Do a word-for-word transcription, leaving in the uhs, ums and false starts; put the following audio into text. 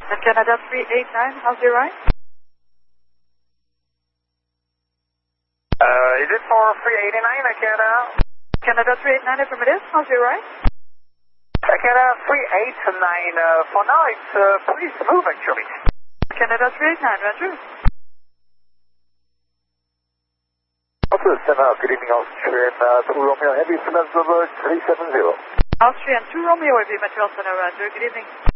Canada three eight nine, how's your ride? Uh, is it for three eighty-nine, Canada? Canada three eight nine, affirmative, how's your ride? Canada three eight nine, uh, for now it's uh, pretty smooth actually. Canada three eight nine, roger. Also, Stella, good evening, Austrian uh, two Romeo Heavy, Finland over three seven zero. Austrian two Romeo, Heavy, Metro Center, roger, good evening.